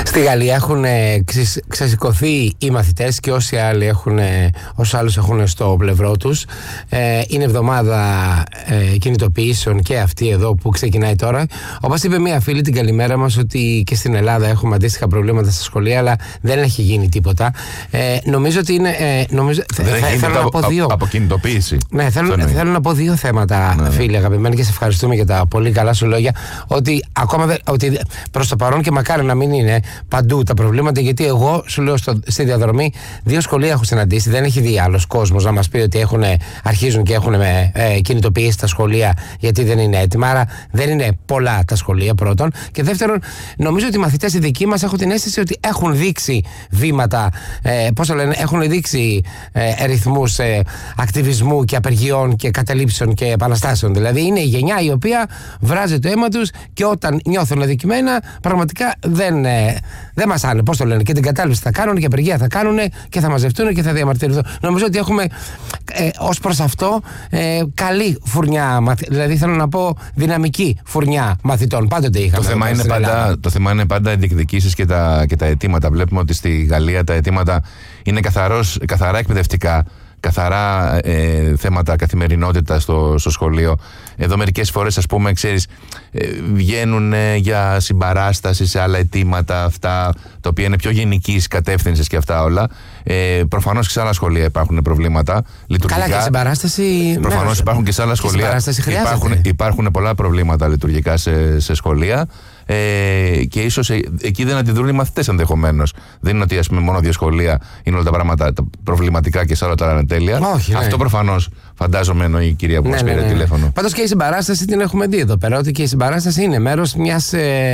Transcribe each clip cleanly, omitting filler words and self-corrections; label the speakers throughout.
Speaker 1: Στη Γαλλία έχουν ξεσηκωθεί οι μαθητές και όσοι άλλους έχουν στο πλευρό τους. Είναι εβδομάδα κινητοποιήσεων και αυτή εδώ που ξεκινάει τώρα. Όπως είπε μία φίλη την καλημέρα μας, ότι και στην Ελλάδα έχουμε αντίστοιχα προβλήματα στα σχολεία, αλλά δεν έχει γίνει τίποτα. Νομίζω ότι είναι. Θέλω να πω δύο.
Speaker 2: Αποκινητοποίηση.
Speaker 1: Ναι, θέλω να πω δύο θέματα, φίλοι αγαπημένοι, και σε ευχαριστούμε για τα πολύ καλά σου λόγια. Ότι ότι προς το παρόν, και μακάρι να μην είναι παντού τα προβλήματα, γιατί εγώ σου λέω στη διαδρομή 2 σχολεία έχω συναντήσει. Δεν έχει δει άλλος κόσμος να μας πει ότι αρχίζουν και έχουν κινητοποιήσει τα σχολεία γιατί δεν είναι έτοιμα. Άρα δεν είναι πολλά τα σχολεία, πρώτον. Και δεύτερον, νομίζω ότι οι μαθητές οι δικοί μας, έχω την αίσθηση ότι έχουν δείξει βήματα, έχουν δείξει ρυθμούς ακτιβισμού και απεργιών και καταλήψεων και επαναστάσεων. Δηλαδή είναι η γενιά η οποία βράζει το αίμα τους και όταν νιώθουν αδικημένα, πραγματικά δεν μασάνε. Πώς το λένε, και την κατάληψη θα κάνουν και απεργία θα κάνουν και θα μαζευτούν και θα διαμαρτυρηθούν. Νομίζω ότι έχουμε ως προς αυτό καλή φουρνιά, δηλαδή θέλω να πω δυναμική φουρνιά μαθητών. Πάντοτε είχαμε.
Speaker 2: Το θέμα είναι πάντα οι διεκδικήσεις και τα αιτήματα. Βλέπουμε ότι στη Γαλλία τα αιτήματα είναι καθαρά εκπαιδευτικά. Καθαρά θέματα καθημερινότητα στο σχολείο. Εδώ μερικές φορές, ας πούμε, βγαίνουν για συμπαράσταση σε άλλα αιτήματα, αυτά τα οποία είναι πιο γενικής κατεύθυνσης και αυτά όλα. Προφανώς και σε άλλα σχολεία υπάρχουν προβλήματα λειτουργικά.
Speaker 1: Καλά, και συμπαράσταση.
Speaker 2: Προφανώς υπάρχουν και σε άλλα σχολεία. Υπάρχουν πολλά προβλήματα λειτουργικά σε σχολεία. Και ίσως εκεί δεν αντιδρούν οι μαθητές ενδεχομένως. Δεν είναι ότι, ας πούμε, μόνο 2 σχολεία είναι όλα τα πράγματα προβληματικά και σε άλλα τα είναι τέλεια.
Speaker 1: Όχι,
Speaker 2: αυτό προφανώς φαντάζομαι εννοεί η κυρία που μας πήρε τηλέφωνο.
Speaker 1: Πάντως και η συμπαράσταση την έχουμε δει εδώ πέρα, ότι και η συμπαράσταση είναι μέρος μιας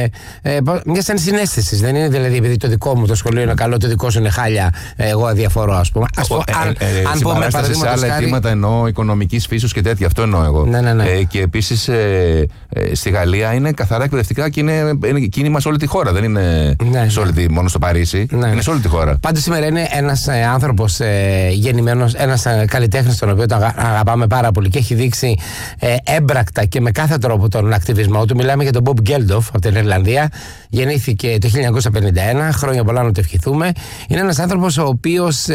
Speaker 1: ενσυναίσθησης. Δεν είναι δηλαδή επειδή το δικό μου το σχολείο είναι καλό, το δικό σου είναι χάλια, εγώ αδιαφορώ, ας πούμε.
Speaker 2: Αν πούμε σε άλλα αιτήματα εννοώ οικονομικής φύσεως και τέτοια, αυτό εννοώ εγώ. Και επίσης στη Γαλλία είναι καθαρά εκπαιδευτικά και είναι κίνημα σε όλη τη χώρα. Δεν είναι μόνο στο Παρίσι. Είναι σε όλη τη χώρα.
Speaker 1: Πάντως σήμερα είναι ένας άνθρωπος γεννημένος, ένας καλλιτέχνης, τον οποίο τον αγαπάμε πάρα πολύ και έχει δείξει έμπρακτα και με κάθε τρόπο τον ακτιβισμό του. Μιλάμε για τον Bob Geldof από την Ιρλανδία. Γεννήθηκε το 1951. Χρόνια πολλά να το ευχηθούμε. Είναι ένας άνθρωπος ο οποίος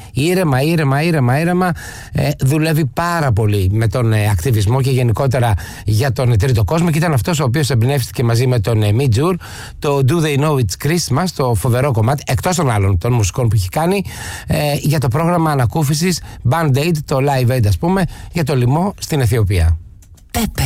Speaker 1: ήρεμα δουλεύει πάρα πολύ με τον ακτιβισμό και γενικότερα για τον τρίτο κόσμο, και ήταν αυτός ο οποίος εμπνεύστηκε μαζί με τον Midjour το Do They Know It's Christmas, το φοβερό κομμάτι, εκτός των άλλων των μουσικών που έχει κάνει, για το πρόγραμμα ανακούφισης Band Aid, το Live Aid, ας πούμε, για το λοιμό στην Αιθιοπία.